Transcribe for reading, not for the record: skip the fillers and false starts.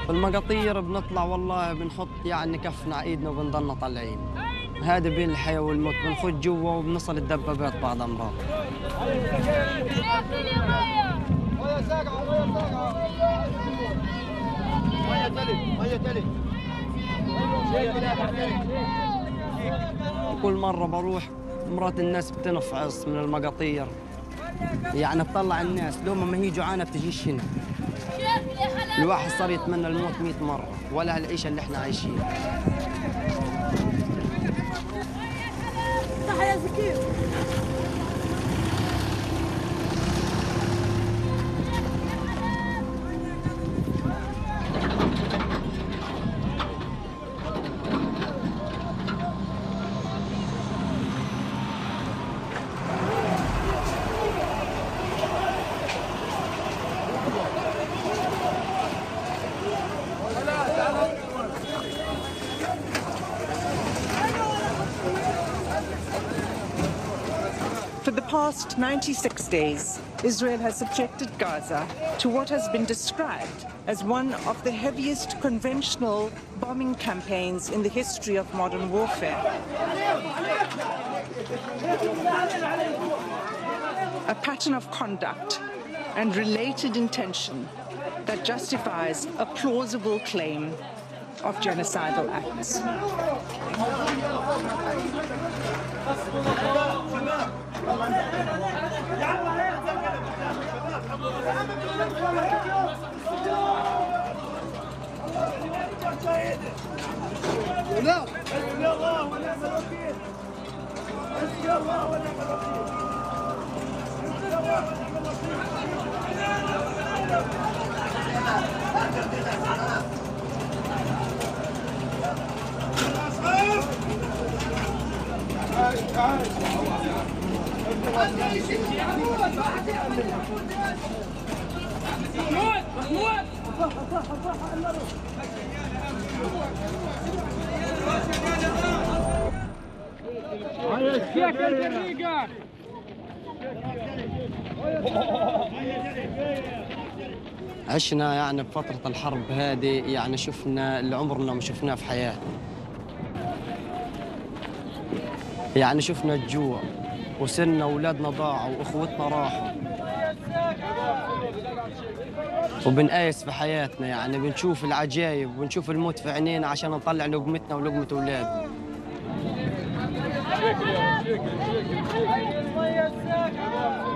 بالمقاطير بنطلع والله بنحط يعني كفنا على ايدنا وبنضلنا طالعين. هذا بين الحياة والموت، بنفوت جوا وبنصل الدبابات بعض أمرار. كل مرة بروح مرات الناس بتنفعص من المقاطير، يعني بطلع الناس لو ما هي جوعانة بتجيش هنا. الواحد صار يتمنى الموت 100 مرة ولا هالعيشة اللي احنا عايشينها. صح يا زكي. For the past 96 days, Israel has subjected Gaza to what has been described as one of the heaviest conventional bombing campaigns in the history of modern warfare. A pattern of conduct and related intention that justifies a plausible claim of genocidal acts. عشنا يعني بفترة الحرب هذه، يعني شفنا اللي عمرنا ما شفناه في حياتنا. يعني شفنا الجوع وسرنا أولادنا ضاعوا وأخوتنا راحوا، وبنقايس في حياتنا، يعني بنشوف العجايب ونشوف الموت في عينينا عشان نطلع لقمتنا ولقمة أولادنا.